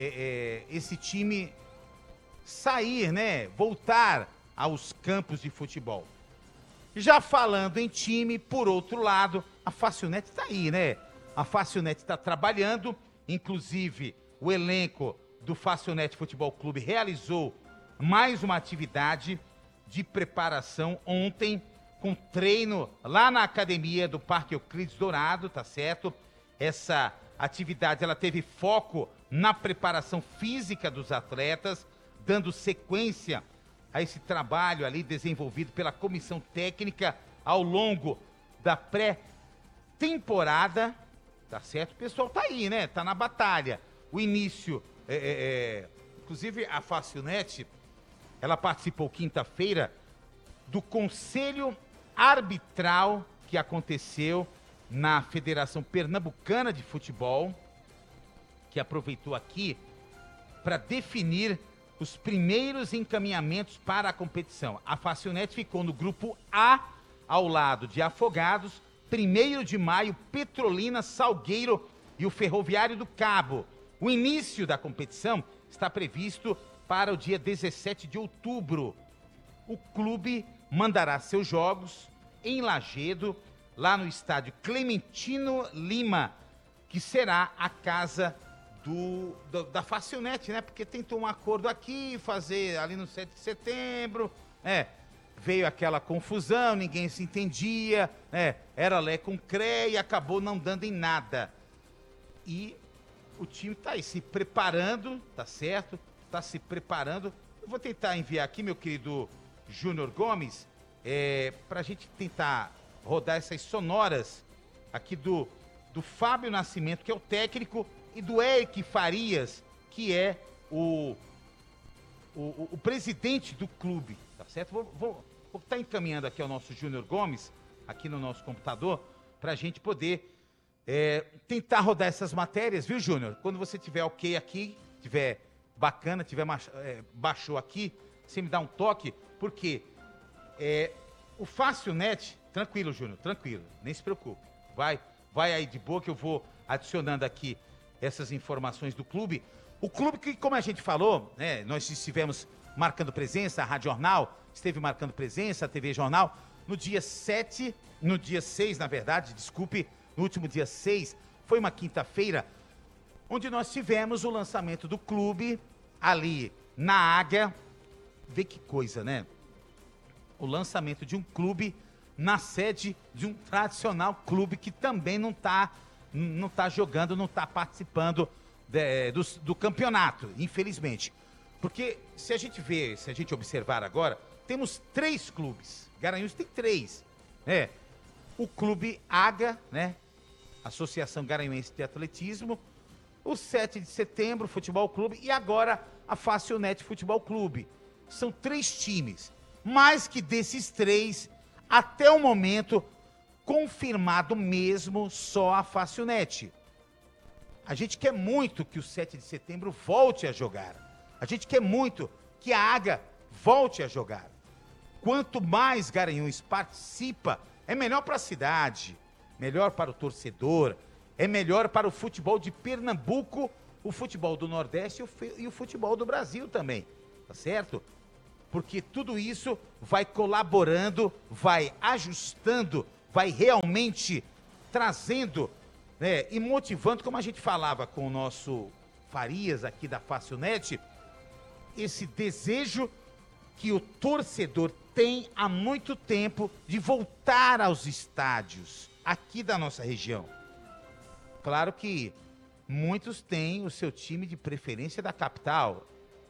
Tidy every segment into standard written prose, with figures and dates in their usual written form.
esse time sair, né? Voltar aos campos de futebol. Já falando em time, por outro lado, a Facilnet está aí, né? A Facilnet está trabalhando, inclusive o elenco do Facilnet Futebol Clube realizou mais uma atividade de preparação ontem, com treino lá na academia do Parque Euclides Dourado, tá certo? Essa atividade, ela teve foco na preparação física dos atletas, dando sequência a esse trabalho ali desenvolvido pela comissão técnica ao longo da pré-temporada, tá certo? O pessoal tá aí, né? Tá na batalha. O início, inclusive a Facilnet, ela participou quinta-feira do Conselho Arbitral que aconteceu na Federação Pernambucana de Futebol, que aproveitou aqui para definir os primeiros encaminhamentos para a competição. A Facilnet ficou no grupo A, ao lado de Afogados, 1º de Maio, Petrolina, Salgueiro e o Ferroviário do Cabo. O início da competição está previsto para o dia 17 de outubro. O clube mandará seus jogos em Lagedo, lá no estádio Clementino Lima, que será a casa da Facilnet, né? Porque tentou um acordo aqui, fazer ali no 7 de setembro, veio aquela confusão, ninguém se entendia, era Lé com Cré e acabou não dando em nada. E o time tá aí se preparando, tá certo? Tá se preparando. Eu vou tentar enviar aqui, meu querido Júnior Gomes, pra gente tentar rodar essas sonoras aqui do Fábio Nascimento, que é o técnico, e do Eric Farias, que é o presidente do clube, tá certo? Vou estar encaminhando aqui ao nosso Júnior Gomes, aqui no nosso computador, para a gente poder tentar rodar essas matérias, viu, Júnior? Quando você tiver ok aqui, tiver bacana, baixou aqui, você me dá um toque, porque o Facilnet, tranquilo, Júnior, tranquilo, nem se preocupe, vai aí de boa que eu vou adicionando aqui essas informações do clube. O clube que, como a gente falou, né, nós estivemos marcando presença, a Rádio Jornal esteve marcando presença, a TV Jornal, no dia 6, na verdade, desculpe, no último dia 6, foi uma quinta-feira, onde nós tivemos o lançamento do clube ali na Águia. Vê que coisa, né? O lançamento de um clube na sede de um tradicional clube que também não tá jogando, não está participando do campeonato, infelizmente. Porque se a gente observar agora, temos 3 clubes. Garanhuns tem 3. O Clube AGA, né? Associação Garanhuense de Atletismo, o 7 de Setembro Futebol Clube e agora a Facilnet Futebol Clube. São 3 times. Mais que desses 3, até o momento, confirmado mesmo só a Facilnet. A gente quer muito que o 7 de setembro volte a jogar. A gente quer muito que a AGA volte a jogar. Quanto mais Garanhuns participa, é melhor para a cidade, melhor para o torcedor, é melhor para o futebol de Pernambuco, o futebol do Nordeste e o futebol do Brasil também, tá certo? Porque tudo isso vai colaborando, vai ajustando, vai realmente trazendo, né, e motivando, como a gente falava com o nosso Farias aqui da Facilnet, esse desejo que o torcedor tem há muito tempo de voltar aos estádios aqui da nossa região. Claro que muitos têm o seu time de preferência da capital,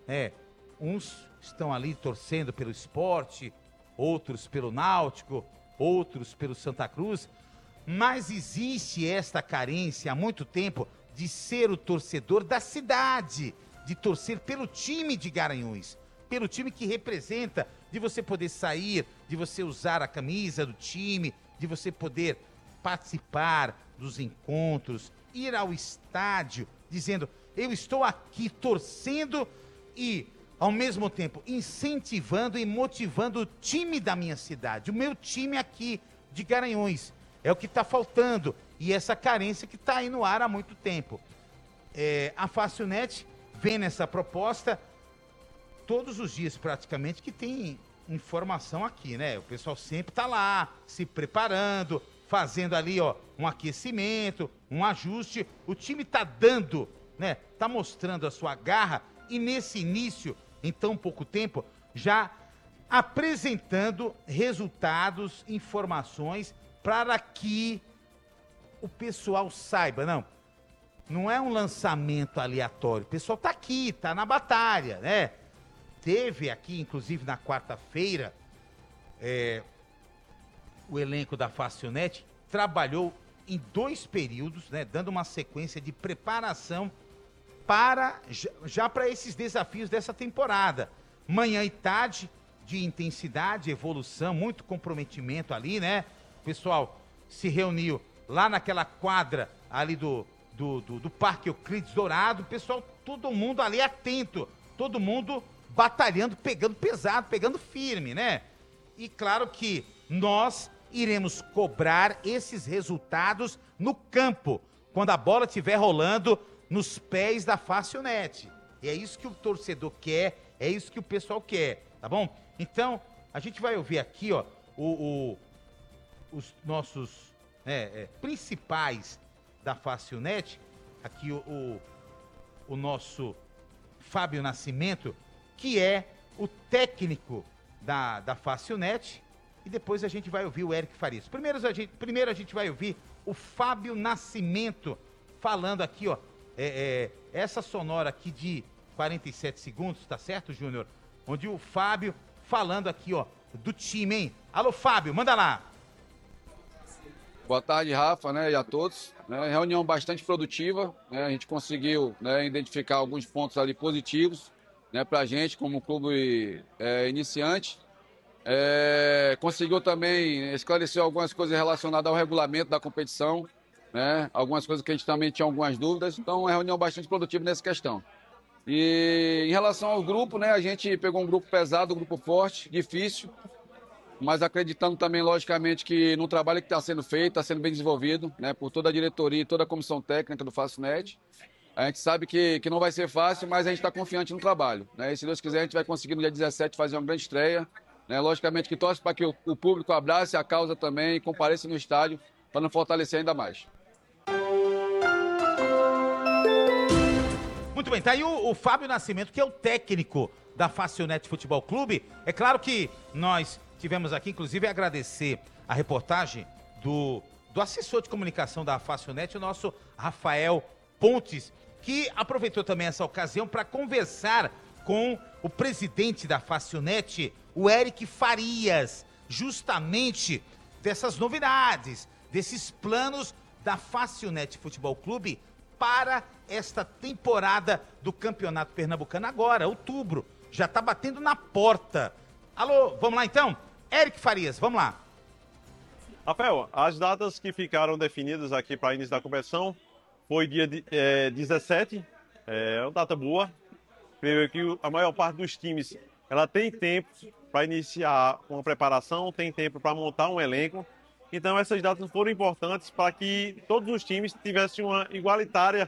uns estão ali torcendo pelo Sport, outros pelo Náutico, outros pelo Santa Cruz, mas existe esta carência há muito tempo de ser o torcedor da cidade, de torcer pelo time de Garanhuns, pelo time que representa, de você poder sair, de você usar a camisa do time, de você poder participar dos encontros, ir ao estádio, dizendo, eu estou aqui torcendo e, ao mesmo tempo, incentivando e motivando o time da minha cidade, o meu time aqui de Garanhuns. É o que está faltando e essa carência que está aí no ar há muito tempo. A Facilnet vendo essa proposta todos os dias praticamente que tem informação aqui, né? O pessoal sempre tá lá, se preparando, fazendo ali, ó, um aquecimento, um ajuste. O time tá dando, né? Tá mostrando a sua garra e nesse início, em tão pouco tempo, já apresentando resultados, informações para que o pessoal saiba, não é um lançamento aleatório. O pessoal tá aqui, tá na batalha, né? Teve aqui, inclusive na quarta-feira, o elenco da Facionet trabalhou em 2 períodos, né? Dando uma sequência de preparação já para esses desafios dessa temporada. Manhã e tarde, de intensidade, evolução, muito comprometimento ali, né? O pessoal se reuniu lá naquela quadra ali do Parque Euclides Dourado, o pessoal, todo mundo ali atento, todo mundo batalhando, pegando pesado, pegando firme, né? E claro que nós iremos cobrar esses resultados no campo, quando a bola estiver rolando nos pés da Facionet. E é isso que o torcedor quer, é isso que o pessoal quer, tá bom? Então, a gente vai ouvir aqui, ó, os nossos principais da Facionet, aqui o nosso Fábio Nascimento, que é o técnico da Facionet, e depois a gente vai ouvir o Eric Farias. Primeiro a gente vai ouvir o Fábio Nascimento falando aqui, ó, essa sonora aqui de 47 segundos, tá certo, Júnior? Onde o Fábio falando aqui, ó, do time, hein? Alô, Fábio, manda lá. Boa tarde, Rafa, né, e a todos. Reunião bastante produtiva, né, a gente conseguiu, né, identificar alguns pontos ali positivos, né, para a gente como clube iniciante. Conseguiu também esclarecer algumas coisas relacionadas ao regulamento da competição, né, algumas coisas que a gente também tinha algumas dúvidas. Então, uma reunião bastante produtiva nessa questão. E em relação ao grupo, né, a gente pegou um grupo pesado, um grupo forte, difícil, mas acreditando também, logicamente, que no trabalho que está sendo feito, está sendo bem desenvolvido, né, por toda a diretoria e toda a comissão técnica do Facionet. A gente sabe que não vai ser fácil, mas a gente está confiante no trabalho, né, e se Deus quiser, a gente vai conseguir no dia 17 fazer uma grande estreia, né, logicamente que torce para que o público abrace a causa também e compareça no estádio para nos fortalecer ainda mais. Muito bem, tá aí o Fábio Nascimento, que é o técnico da Facionet Futebol Clube. É claro que nós tivemos aqui, inclusive, agradecer a reportagem do assessor de comunicação da Facionet, o nosso Rafael Pontes, que aproveitou também essa ocasião para conversar com o presidente da Facionet, o Eric Farias, justamente dessas novidades, desses planos da Facionet Futebol Clube para esta temporada do Campeonato Pernambucano agora, outubro. Já está batendo na porta. Alô, vamos lá então? Eric Farias, vamos lá. Rafael, as datas que ficaram definidas aqui para início da competição foi dia 17, uma data boa. Creio que a maior parte dos times ela tem tempo para iniciar uma preparação, tem tempo para montar um elenco. Então essas datas foram importantes para que todos os times tivessem um igualitário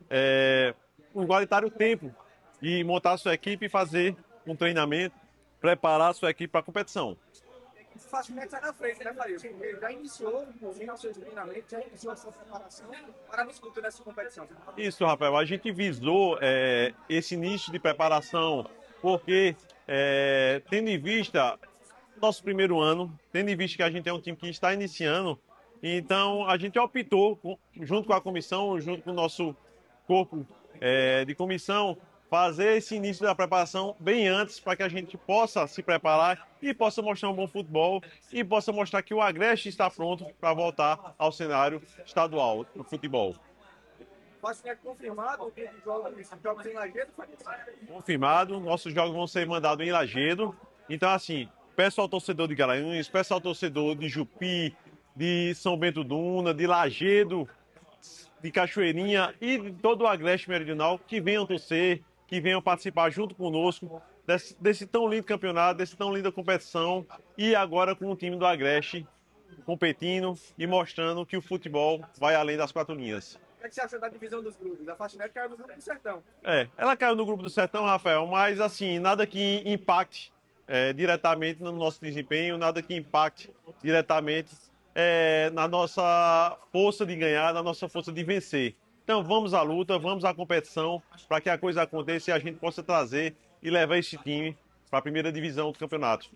tempo de montar a sua equipe e fazer um treinamento, preparar a sua equipe para a competição. O Facionet sai na frente, né, Farias? Porque já iniciou os seus treinamentos, já iniciou a sua preparação para a disputa dessa competição. Isso, Rafael. A gente visou esse início de preparação porque, tendo em vista nosso primeiro ano, tendo em vista que a gente é um time que está iniciando, então a gente optou, junto com a comissão, junto com o nosso corpo de comissão, fazer esse início da preparação bem antes para que a gente possa se preparar e possa mostrar um bom futebol e possa mostrar que o Agreste está pronto para voltar ao cenário estadual do futebol. Facionet confirmado, jogos em Lajedo, Confirmado, nossos jogos vão ser mandados em Lajedo. Então, assim, peço ao torcedor de Garanhuns, peço ao torcedor de Jupi, de São Bento do Una, de Lajedo, de Cachoeirinha e de todo o Agreste Meridional que venham torcer, que venham participar junto conosco desse tão lindo campeonato, dessa tão linda competição e agora com o time do Agreste competindo e mostrando que o futebol vai além das 4 linhas. que você achou da divisão dos grupos? A Faxinete caiu no grupo do Sertão. Ela caiu no grupo do Sertão, Rafael, mas assim, nada que impacte diretamente no nosso desempenho, nada que impacte diretamente na nossa força de ganhar, na nossa força de vencer. Então vamos à luta, vamos à competição, para que a coisa aconteça e a gente possa trazer e levar esse time para a primeira divisão do campeonato.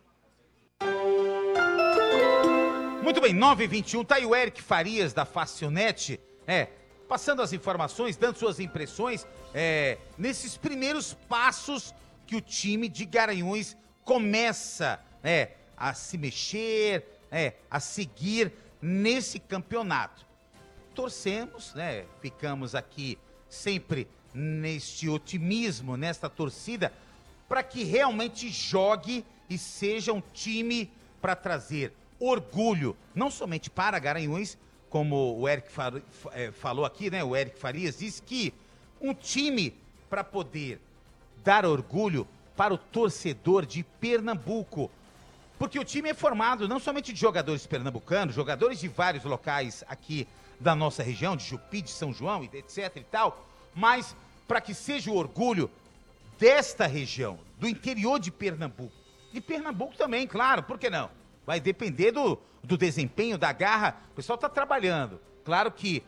Muito bem, 9h21, tá aí o Eric Farias da Facionete, passando as informações, dando suas impressões, nesses primeiros passos que o time de Garanhuns começa, a se mexer, a seguir nesse campeonato. Torcemos, ficamos aqui sempre neste otimismo, nesta torcida, para que realmente jogue e seja um time para trazer orgulho, não somente para Garanhuns, como o Eric falou aqui, o Eric Farias disse que um time para poder dar orgulho para o torcedor de Pernambuco, porque o time é formado não somente de jogadores pernambucanos, jogadores de vários locais aqui da nossa região, de Jupi, de São João, etc e tal, mas para que seja o orgulho desta região, do interior de Pernambuco também, claro, por que não? Vai depender do desempenho, da garra. O pessoal está trabalhando. Claro que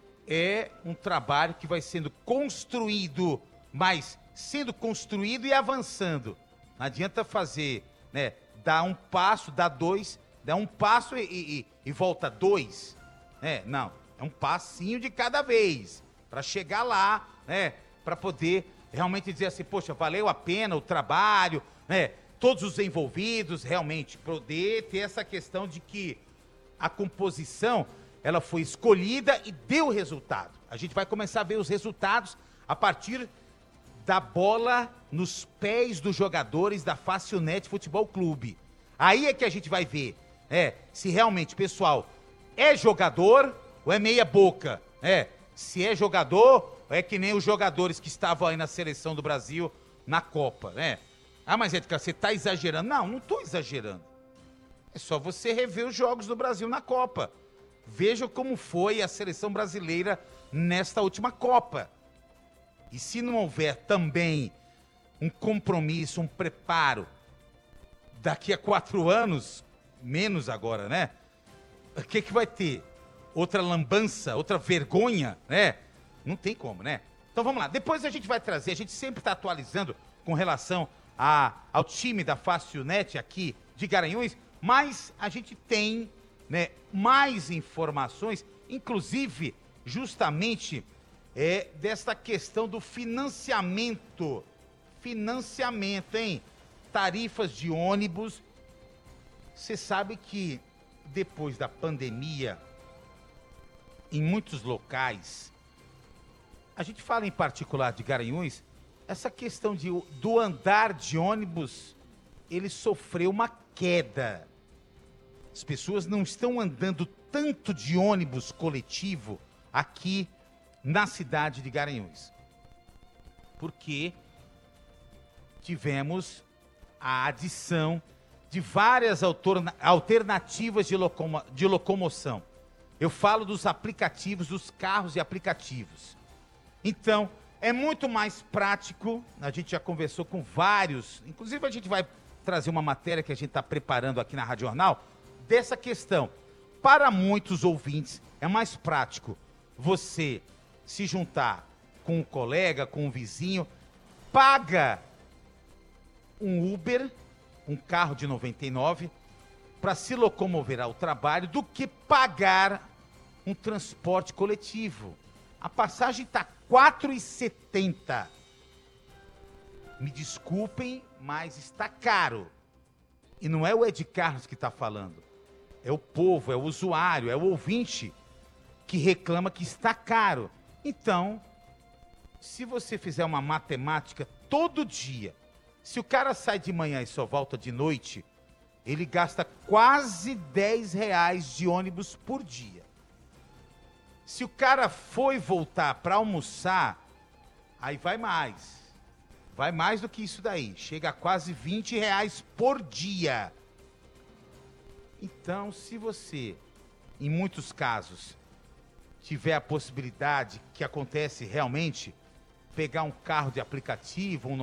é um trabalho que vai sendo construído, mas sendo construído e avançando. Não adianta fazer, dar um passo, dar dois, dar um passo e volta dois. Não, é um passinho de cada vez. Para chegar lá, para poder realmente dizer assim, poxa, valeu a pena o trabalho, todos os envolvidos realmente poder ter essa questão de que a composição, ela foi escolhida e deu resultado. A gente vai começar a ver os resultados a partir da bola nos pés dos jogadores da Facionete Futebol Clube. Aí é que a gente vai ver, se realmente o pessoal é jogador ou é meia boca, se é jogador ou é que nem os jogadores que estavam aí na seleção do Brasil na Copa, Ah, mas Edgar, você tá exagerando. Não tô exagerando. É só você rever os jogos do Brasil na Copa. Veja como foi a seleção brasileira nesta última Copa. E se não houver também um compromisso, um preparo, daqui a 4 anos, menos agora, o que vai ter? Outra lambança, outra vergonha, Não tem como, Então vamos lá. Depois a gente vai trazer, a gente sempre está atualizando com relação ao time da Facionete aqui de Garanhuns, mas a gente tem mais informações, inclusive justamente desta questão do financiamento. Financiamento, hein? Tarifas de ônibus. Você sabe que depois da pandemia, em muitos locais, a gente fala em particular de Garanhuns, essa questão do andar de ônibus, ele sofreu uma queda. As pessoas não estão andando tanto de ônibus coletivo aqui na cidade de Garanhuns. Porque tivemos a adição de várias alternativas de locomoção. Eu falo dos aplicativos, dos carros e aplicativos. Então, é muito mais prático, a gente já conversou com vários, inclusive a gente vai trazer uma matéria que a gente está preparando aqui na Rádio Jornal, dessa questão. Para muitos ouvintes, é mais prático você se juntar com um colega, com um vizinho, paga um Uber, um carro de 99, para se locomover ao trabalho, do que pagar um transporte coletivo. A passagem está R$ 4,70. Me desculpem, mas está caro. E não é o Ed Carlos que está falando. É o povo, é o usuário, é o ouvinte que reclama que está caro. Então, se você fizer uma matemática todo dia, se o cara sai de manhã e só volta de noite, ele gasta quase R$ 10 de ônibus por dia. Se o cara foi voltar para almoçar, aí vai mais. Vai mais do que isso daí. Chega a quase R$ 20 por dia. Então, se você, em muitos casos, tiver a possibilidade, que acontece realmente, pegar um carro de aplicativo, um